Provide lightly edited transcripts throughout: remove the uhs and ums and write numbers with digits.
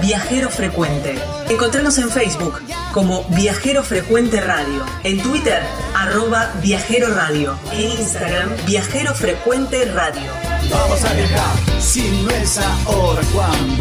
Viajero Frecuente. Encontranos en Facebook como Viajero Frecuente Radio, en Twitter @Viajero Radio, en Instagram Viajero Frecuente Radio. Vamos a viajar, si no es ahora, ¿cuándo?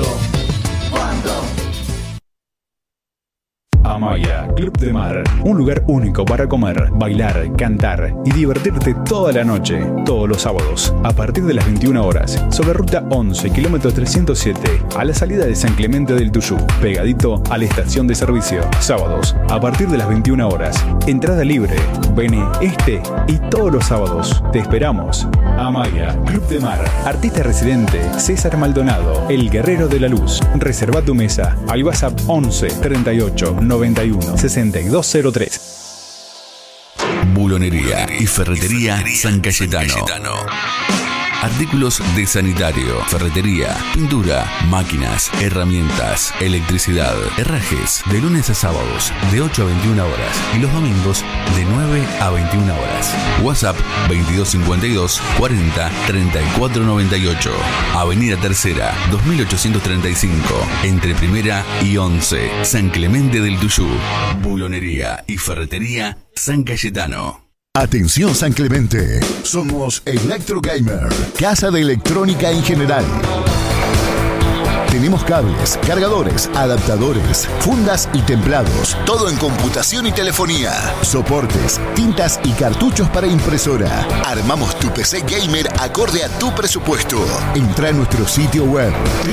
Amaya, Club de Mar. Un lugar único para comer, bailar, cantar y divertirte toda la noche, todos los sábados, a partir de las 21 horas, sobre ruta 11, kilómetro 307, a la salida de San Clemente del Tuyú, pegadito a la estación de servicio. Sábados, a partir de las 21 horas. Entrada libre. Vení este y todos los sábados. Te esperamos. Amaya, Club de Mar. Artista residente, César Maldonado, el guerrero de la luz. Reserva tu mesa al WhatsApp 11 38 91 6203. Bulonería y ferretería San Cayetano. Artículos de sanitario, ferretería, pintura, máquinas, herramientas, electricidad, herrajes, de lunes a sábados, de 8 a 21 horas y los domingos, de 9 a 21 horas. WhatsApp 2252 40 34 98. Avenida Tercera, 2835, entre Primera y 11, San Clemente del Tuyú. Bulonería y ferretería San Cayetano. Atención San Clemente, somos Electro Gamer, casa de electrónica en general. Tenemos cables, cargadores, adaptadores, fundas y templados, todo en computación y telefonía, soportes, tintas y cartuchos para impresora. Armamos tu PC gamer acorde a tu presupuesto. Entra a nuestro sitio web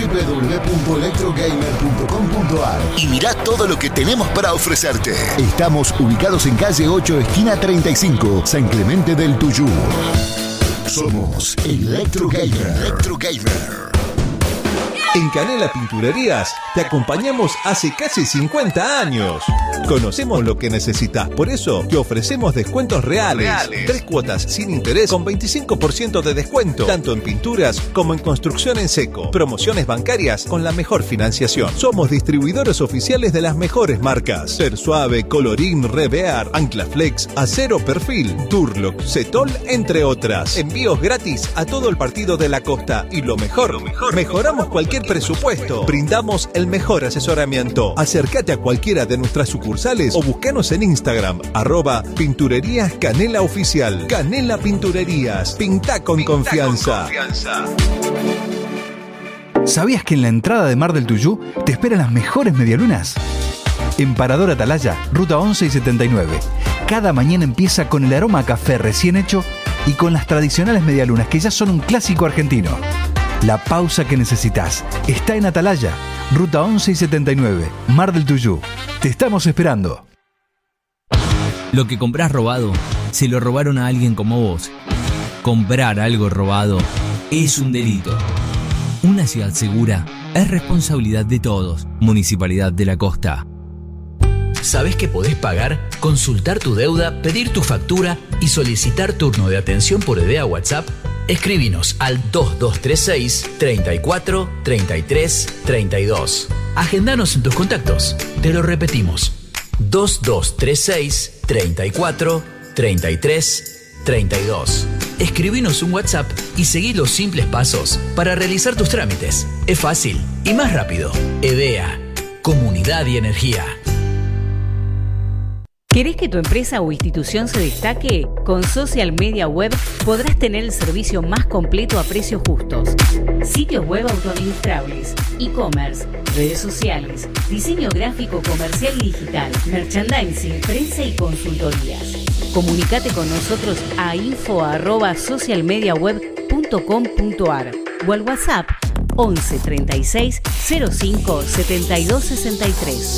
www.electrogamer.com.ar y mirá todo lo que tenemos para ofrecerte. Estamos ubicados en calle 8, esquina 35, San Clemente del Tuyú. Somos Electro Gamer. Electro Gamer. En Canela Pinturerías te acompañamos hace casi 50 años. Conocemos lo que necesitas, por eso te ofrecemos descuentos reales. 3 cuotas sin interés con 25% de descuento, tanto en pinturas como en construcción en seco. Promociones bancarias con la mejor financiación. Somos distribuidores oficiales de las mejores marcas: Persuave, Colorín, Revear, Anclaflex, Acero Perfil, Turlock, Cetol, entre otras. Envíos gratis a todo el partido de la costa. Y lo mejor, mejoramos cualquier presupuesto. Brindamos el mejor asesoramiento. Acércate a cualquiera de nuestras sucursales o búscanos en Instagram @Pinturerías Canela Oficial. Canela Pinturerías. Pinta con confianza. ¿Sabías que en la entrada de Mar del Tuyú te esperan las mejores medialunas? En Parador Atalaya, ruta 11 y 79. Cada mañana empieza con el aroma a café recién hecho y con las tradicionales medialunas que ya son un clásico argentino. La pausa que necesitas está en Atalaya, ruta 11 y 79, Mar del Tuyú. Te estamos esperando. Lo que comprás robado, se lo robaron a alguien como vos. Comprar algo robado es un delito. Una ciudad segura es responsabilidad de todos. Municipalidad de la Costa. ¿Sabés que podés pagar, consultar tu deuda, pedir tu factura y solicitar turno de atención por EDEA WhatsApp? Escribinos al 2236 34 33 32. Agendanos en tus contactos. Te lo repetimos: 2236 34 33 32. Escribinos un WhatsApp y seguí los simples pasos para realizar tus trámites. Es fácil y más rápido. EDEA, Comunidad y Energía. ¿Querés que tu empresa o institución se destaque? Con Social Media Web podrás tener el servicio más completo a precios justos. Sitios web autoadministrables, e-commerce, redes sociales, diseño gráfico comercial y digital, merchandising, prensa y consultorías. Comunicate con nosotros a info@socialmediaweb.com.ar o al WhatsApp 11 36 05 72 63.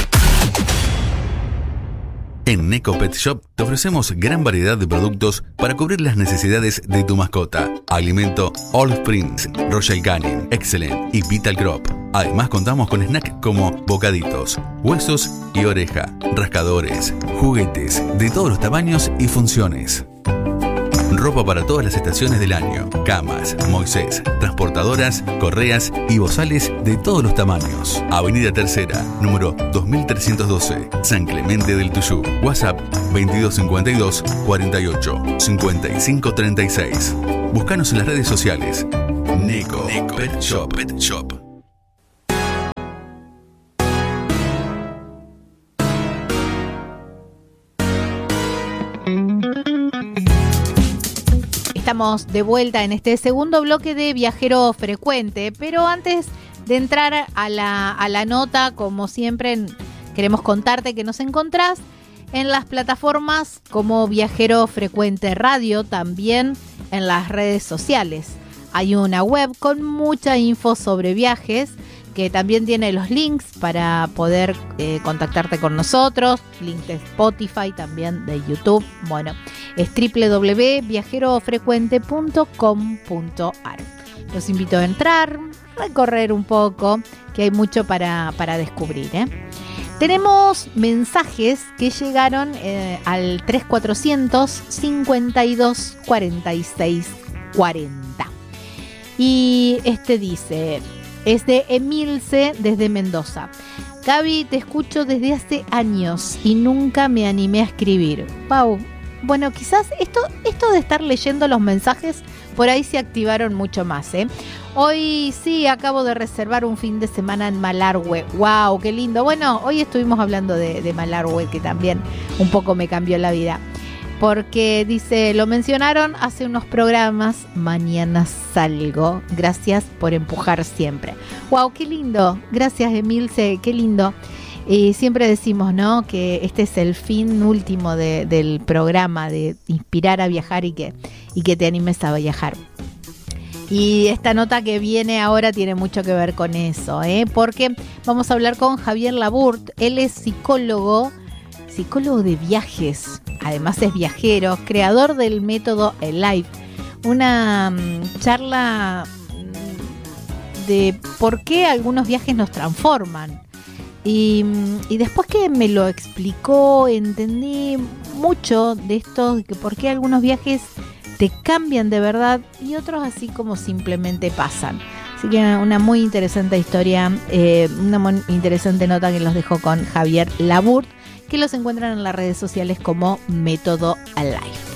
En Neco Pet Shop te ofrecemos gran variedad de productos para cubrir las necesidades de tu mascota. Alimento All Springs, Royal Canin, Excellent y Vital Crop. Además contamos con snacks como bocaditos, huesos y oreja, rascadores, juguetes de todos los tamaños y funciones. Ropa para todas las estaciones del año, camas, Moisés, transportadoras, correas y bozales de todos los tamaños. Avenida Tercera, número 2312, San Clemente del Tuyú. WhatsApp 2252 48 55 36. Búscanos en las redes sociales. Neco Pet Shop. Estamos de vuelta en este segundo bloque de Viajero Frecuente, pero antes de entrar a la nota, como siempre, queremos contarte que nos encontrás en las plataformas como Viajero Frecuente Radio, también en las redes sociales. Hay una web con mucha info sobre viajes, que también tiene los links para poder contactarte con nosotros, links de Spotify, también de YouTube. Bueno, es www.viajerofrecuente.com.ar. Los invito a entrar, recorrer un poco, que hay mucho para descubrir, ¿eh? Tenemos mensajes que llegaron al 3400 52 46 40. Y este dice... Es de Emilce desde Mendoza. Gaby, te escucho desde hace años y nunca me animé a escribir. Wow. Bueno, quizás esto de estar leyendo los mensajes, por ahí se activaron mucho más, ¿eh? Hoy sí, acabo de reservar un fin de semana en Malargüe. Wow, qué lindo. Bueno, hoy estuvimos hablando de Malargüe, que también un poco me cambió la vida. Porque dice, lo mencionaron hace unos programas, mañana salgo. Gracias por empujar siempre. ¡Wow! ¡Qué lindo! Gracias, Emilce, qué lindo. Y siempre decimos, ¿no?, que este es el fin último del programa, de inspirar a viajar y que te animes a viajar. Y esta nota que viene ahora tiene mucho que ver con eso, porque vamos a hablar con Javier Laburt. Él es psicólogo de viajes, además es viajero, creador del método Alive, una charla de por qué algunos viajes nos transforman. Y después que me lo explicó, entendí mucho de esto, de que por qué algunos viajes te cambian de verdad y otros así como simplemente pasan. Así que una muy interesante historia, una muy interesante nota que los dejo con Javier Laburt, que los encuentran en las redes sociales como Método Alive.